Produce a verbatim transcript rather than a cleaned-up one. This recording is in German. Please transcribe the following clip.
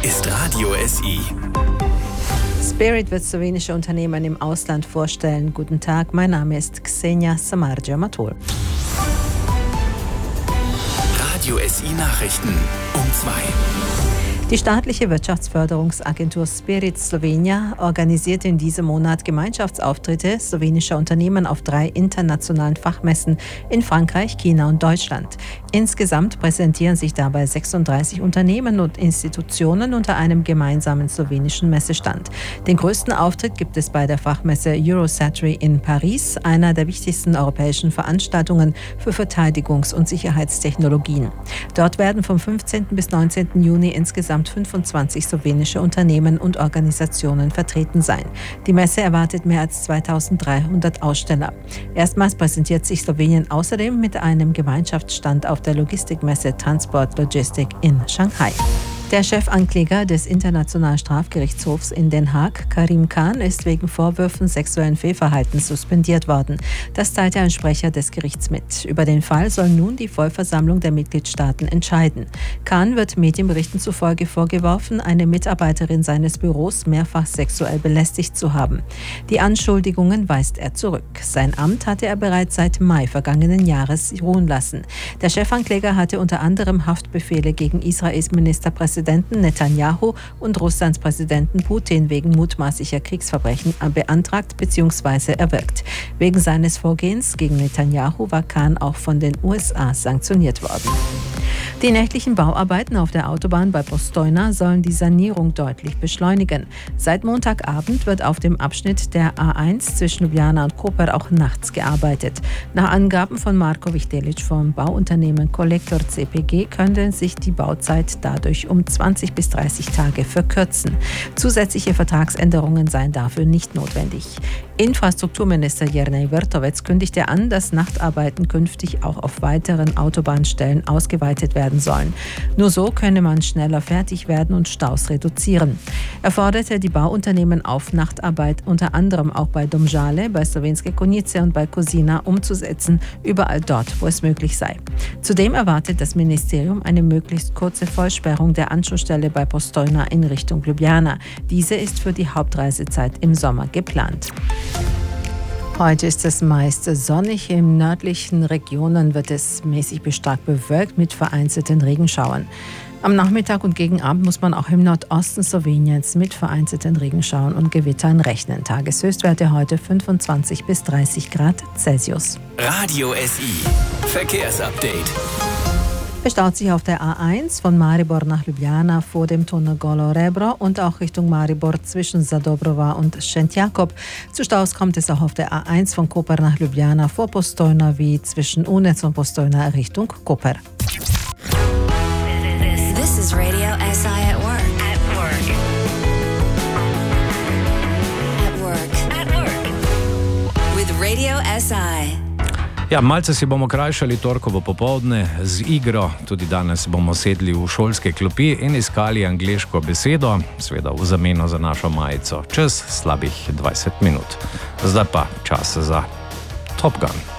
ist Radio S I. Spirit wird slowenische Unternehmen im Ausland vorstellen. Guten Tag, mein Name ist Xenia Samardzija-Matol. Radio S I Nachrichten um zwei. Die staatliche Wirtschaftsförderungsagentur Spirit Slovenia organisiert in diesem Monat Gemeinschaftsauftritte slowenischer Unternehmen auf drei internationalen Fachmessen in Frankreich, China und Deutschland. Insgesamt präsentieren sich dabei sechsunddreißig Unternehmen und Institutionen unter einem gemeinsamen slowenischen Messestand. Den größten Auftritt gibt es bei der Fachmesse Eurosatory in Paris, einer der wichtigsten europäischen Veranstaltungen für Verteidigungs- und Sicherheitstechnologien. Dort werden vom fünfzehnten bis neunzehnten Juni insgesamt fünfundzwanzig slowenische Unternehmen und Organisationen vertreten sein. Die Messe erwartet mehr als zweitausenddreihundert Aussteller. Erstmals präsentiert sich Slowenien außerdem mit einem Gemeinschaftsstand auf der Logistikmesse Transport Logistik in Shanghai. Der Chefankläger des Internationalen Strafgerichtshofs in Den Haag, Karim Khan, ist wegen Vorwürfen sexuellen Fehlverhaltens suspendiert worden. Das teilte ein Sprecher des Gerichts mit. Über den Fall soll nun die Vollversammlung der Mitgliedstaaten entscheiden. Khan wird Medienberichten zufolge vorgeworfen, eine Mitarbeiterin seines Büros mehrfach sexuell belästigt zu haben. Die Anschuldigungen weist er zurück. Sein Amt hatte er bereits seit Mai vergangenen Jahres ruhen lassen. Der Chefankläger hatte unter anderem Haftbefehle gegen Israels Ministerpräsident Netanyahu und Russlands Präsidenten Putin wegen mutmaßlicher Kriegsverbrechen beantragt bzw. erwirkt. Wegen seines Vorgehens gegen Netanyahu war Khan auch von den U S A sanktioniert worden. Die nächtlichen Bauarbeiten auf der Autobahn bei Postojna sollen die Sanierung deutlich beschleunigen. Seit Montagabend wird auf dem Abschnitt der A eins zwischen Ljubljana und Koper auch nachts gearbeitet. Nach Angaben von Marko Vichtelic vom Bauunternehmen Kolektor C P G könnte sich die Bauzeit dadurch um zwanzig bis dreißig Tage verkürzen. Zusätzliche Vertragsänderungen seien dafür nicht notwendig. Infrastrukturminister Jernej Vrtovec kündigte an, dass Nachtarbeiten künftig auch auf weiteren Autobahnstellen ausgeweitet werden sollen. Nur so könne man schneller fertig werden und Staus reduzieren. Er forderte die Bauunternehmen auf, Nachtarbeit unter anderem auch bei Domžale, bei Slovenské Konjice und bei Kozina umzusetzen, überall dort, wo es möglich sei. Zudem erwartet das Ministerium eine möglichst kurze Vollsperrung der Anschlussstelle bei Postojna in Richtung Ljubljana. Diese ist für die Hauptreisezeit im Sommer geplant. Heute ist es meist sonnig. In nördlichen Regionen wird es mäßig bis stark bewölkt mit vereinzelten Regenschauern. Am Nachmittag und gegen Abend muss man auch im Nordosten Sloweniens mit vereinzelten Regenschauern und Gewittern rechnen. Tageshöchstwerte heute fünfundzwanzig bis dreißig Grad Celsius. Radio S I Verkehrsupdate. Es staut sich auf der A eins von Maribor nach Ljubljana vor dem Tunnel Golo Rebro und auch Richtung Maribor zwischen Zadobrova und Šentjakov. Zu Staus kommt es auch auf der A eins von Koper nach Ljubljana vor Postojna wie zwischen Unec und Postojna Richtung Koper. This is Radio S I at work. At work. At work. At work. With Radio S I. Ja, malce si bomo krajšali torkovo popoldne z igro. Tudi danes bomo sedli v šolske klopi in iskali angleško besedo, seveda v zameno za našo majico, čez slabih dvajset minut. Zdaj pa čas za Top Gun.